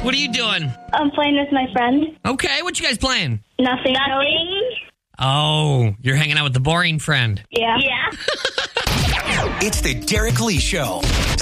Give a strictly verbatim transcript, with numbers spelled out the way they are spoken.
What are you doing? I'm playing with my friend. Okay, what you guys playing? Nothing. Nothing. Oh, you're hanging out with the boring friend. Yeah. Yeah. It's the Derek Lee Show.